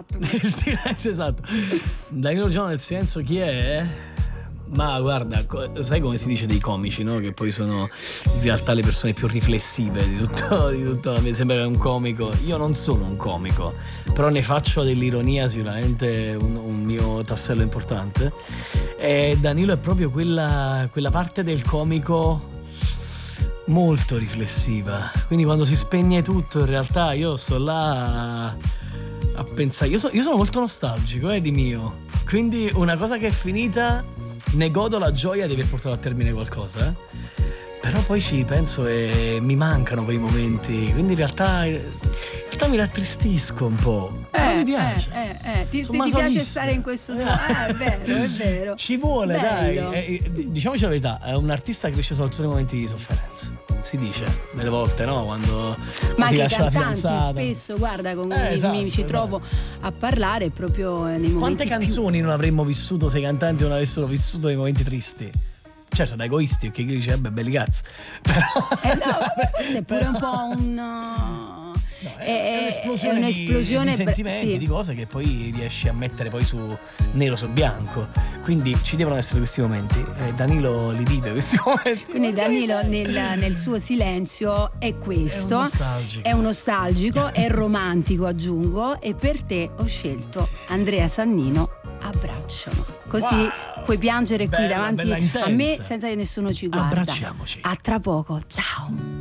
Il silenzio, esatto. Danilo Giono nel silenzio chi è? Ma guarda, sai come si dice dei comici, no? Che poi sono in realtà le persone più riflessive di tutto la mia. Sembra che è un comico. Io non sono un comico, però ne faccio dell'ironia sicuramente un mio tassello importante. E Danilo è proprio quella parte del comico molto riflessiva. Quindi quando si spegne tutto, in realtà io sto là a pensare. Io sono molto nostalgico di mio. Quindi una cosa che è finita, ne godo la gioia di aver portato a termine qualcosa, però poi ci penso e mi mancano quei momenti, quindi in realtà mi rattristisco un po'. Mi piace. Ti piace stare in questo è vero. Ci vuole, bello. Dai. Diciamoci la verità, è un artista che riesce solo nei momenti di sofferenza. Si dice delle volte, no? Quando ti lascia la fidanzata. Spesso, guarda, con cui ci trovo a parlare proprio nei momenti. Quante canzoni non avremmo vissuto se i cantanti non avessero vissuto nei momenti tristi? Certo, da egoisti, perché chi dice belli cazzi. Però forse è pure un po' è un'esplosione di sentimenti, di cose che poi riesci a mettere poi su nero su bianco. Quindi ci devono essere questi momenti. Danilo li vive questi momenti. Quindi Danilo nel suo silenzio è questo. È un nostalgico, è romantico, aggiungo. E per te ho scelto Andrea Sannino, Abbracciami. Così puoi piangere qui davanti a me senza che nessuno ci guarda. Abbracciamoci. A tra poco, ciao.